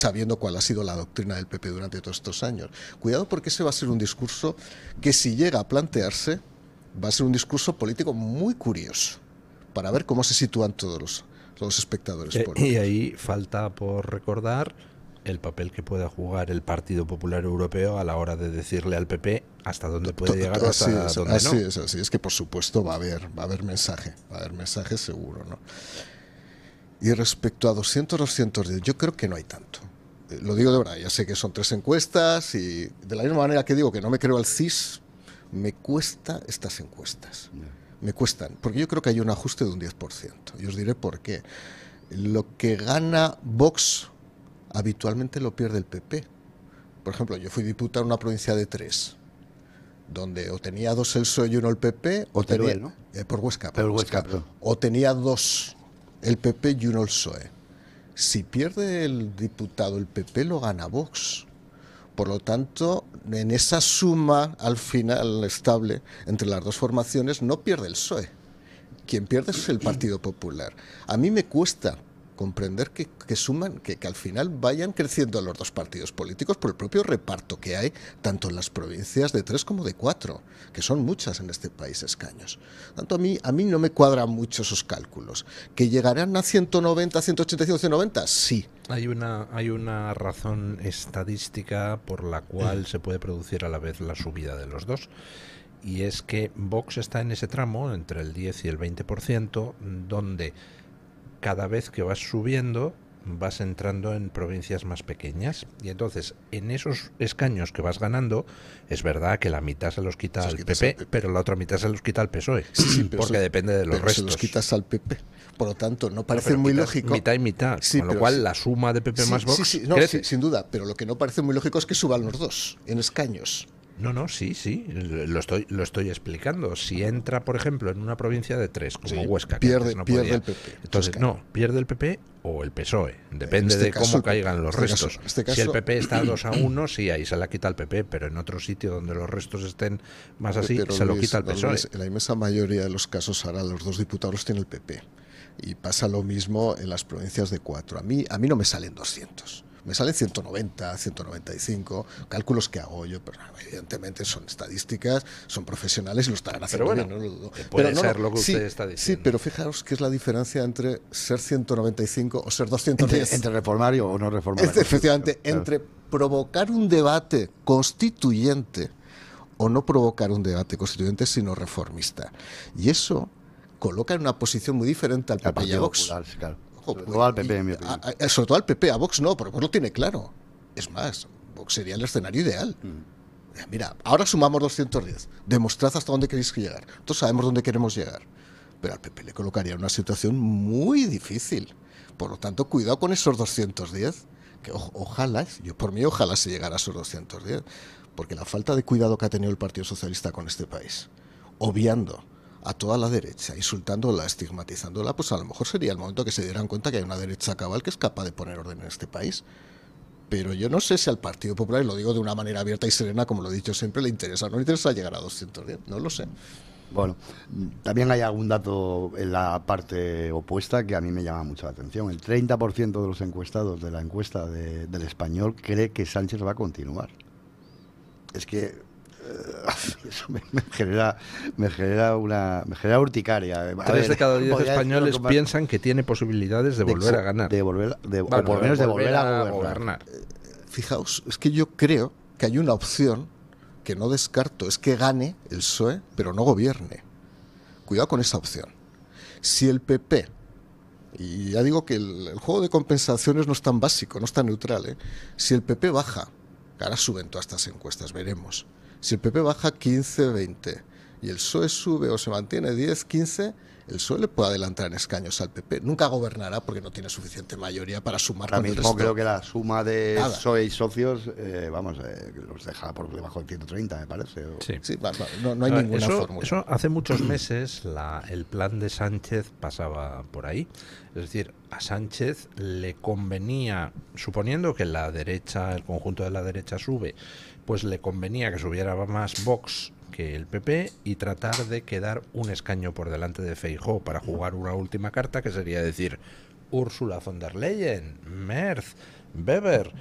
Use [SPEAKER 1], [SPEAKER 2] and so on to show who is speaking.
[SPEAKER 1] sabiendo cuál ha sido la doctrina del PP durante todos estos años. Cuidado, porque ese va a ser un discurso que, si llega a plantearse, va a ser un discurso político muy curioso, para ver cómo se sitúan todos los espectadores políticos.
[SPEAKER 2] Y ahí falta por recordar el papel que pueda jugar el Partido Popular Europeo a la hora de decirle al PP hasta dónde puede llegar, hasta dónde no.
[SPEAKER 1] Así es que, por supuesto, va a haber mensaje seguro, ¿no? Y respecto a 210, yo creo que no hay tanto. Lo digo de verdad, ya sé que son 3 encuestas, y de la misma manera que digo que no me creo al CIS, me cuesta estas encuestas. Me cuestan, porque yo creo que hay un ajuste de un 10%. Y os diré por qué. Lo que gana Vox habitualmente lo pierde el PP. Por ejemplo, yo fui diputado en una provincia de 3, donde o tenía 2 el PSOE y 1 el PP, o tenía,
[SPEAKER 3] ¿no?
[SPEAKER 1] Por Huesca,
[SPEAKER 3] Perdón.
[SPEAKER 1] o tenía 2 el PP y 1 el PSOE. Si pierde el diputado el PP, lo gana Vox. Por lo tanto, en esa suma al final estable entre las dos formaciones, no pierde el PSOE. Quien pierde es el Partido Popular. A mí me cuesta comprender que suman, que al final vayan creciendo los dos partidos políticos por el propio reparto que hay, tanto en las provincias de 3 como de 4, que son muchas en este país, escaños. Tanto a mí no me cuadran mucho esos cálculos. ¿Que llegarán a 190, 185, 190? Sí.
[SPEAKER 2] Hay una razón estadística por la cual se puede producir a la vez la subida de los dos. Y es que Vox está en ese tramo, entre el 10 y el 20%, donde cada vez que vas subiendo vas entrando en provincias más pequeñas, y entonces en esos escaños que vas ganando es verdad que la mitad se los quita al PP, pero la otra mitad se los quita al PSOE, porque depende de los restos.
[SPEAKER 1] Se los quitas al PP, por lo tanto no parece muy lógico.
[SPEAKER 2] Mitad y mitad, con lo cual la suma de PP más Vox crece.
[SPEAKER 1] Sin duda, pero lo que no parece muy lógico es que suban los dos en escaños.
[SPEAKER 2] No, sí, lo estoy explicando. Si entra, por ejemplo, en una provincia de 3, como Huesca, que
[SPEAKER 1] pierde
[SPEAKER 2] no podía,
[SPEAKER 1] el PP.
[SPEAKER 2] Entonces, pierde el PP o el PSOE, depende de cómo caigan los restos. Si el PP está a 2-1, sí, ahí se la quita el PP, pero en otro sitio donde los restos estén más así, se lo quita el PSOE.
[SPEAKER 1] En la inmensa mayoría de los casos ahora los dos diputados tienen el PP. Y pasa lo mismo en las provincias de 4. A mí no me salen 200. Me salen 190, 195, cálculos que hago yo, pero evidentemente son estadísticas, son profesionales y lo estarán haciendo
[SPEAKER 2] bien,
[SPEAKER 1] no lo dudo.
[SPEAKER 2] Puede ser lo que usted está diciendo.
[SPEAKER 1] Sí, pero fijaos que es la diferencia entre ser 195 o ser 210.
[SPEAKER 3] Entre reformario o no reformario.
[SPEAKER 1] Efectivamente, claro. Entre provocar un debate constituyente o no provocar un debate constituyente, sino reformista. Y eso coloca en una posición muy diferente al PP y a Vox.
[SPEAKER 3] Popular, claro. Sobre todo al PP, en mi opinión.
[SPEAKER 1] Sobre todo al PP, a Vox no, porque Vox lo tiene claro. Es más, Vox sería el escenario ideal. Mira, ahora sumamos 210. Demostrad hasta dónde queréis llegar. Nosotros sabemos dónde queremos llegar. Pero al PP le colocaría en una situación muy difícil. Por lo tanto, cuidado con esos 210. Que ojalá se llegara a esos 210. Porque la falta de cuidado que ha tenido el Partido Socialista con este país, obviando a toda la derecha, insultándola, estigmatizándola, pues a lo mejor sería el momento que se dieran cuenta que hay una derecha cabal que es capaz de poner orden en este país. Pero yo no sé si al Partido Popular, y lo digo de una manera abierta y serena, como lo he dicho siempre, le interesa o no le interesa llegar a 210, no lo sé.
[SPEAKER 3] Bueno, también hay algún dato en la parte opuesta que a mí me llama mucho la atención. El 30% de los encuestados de la encuesta del Español cree que Sánchez va a continuar. Es que eso me genera urticaria.
[SPEAKER 2] 3 de cada 10 españoles piensan que tiene posibilidades de volver a ganar.
[SPEAKER 3] O por lo menos de volver a gobernar.
[SPEAKER 1] Fijaos, es que yo creo que hay una opción que no descarto, es que gane el PSOE, pero no gobierne. Cuidado con esa opción. Si el PP, y ya digo que el juego de compensaciones no es tan básico, no es tan neutral, si el PP baja, que ahora suben todas estas encuestas, veremos. Si el PP baja 15, 20 y el PSOE sube o se mantiene 10, 15, el PSOE le puede adelantar en escaños al PP. Nunca gobernará porque no tiene suficiente mayoría para sumar con el resto.
[SPEAKER 3] Creo que la suma de PSOE y socios, los deja por debajo del 130, me parece.
[SPEAKER 1] Sí, no hay ninguna fórmula.
[SPEAKER 2] Eso hace muchos meses el plan de Sánchez pasaba por ahí. Es decir, a Sánchez le convenía, suponiendo que la derecha, el conjunto de la derecha sube, pues le convenía que subiera más Vox que el PP y tratar de quedar un escaño por delante de Feijóo para jugar una última carta, que sería decir, Ursula von der Leyen, Merz, Weber,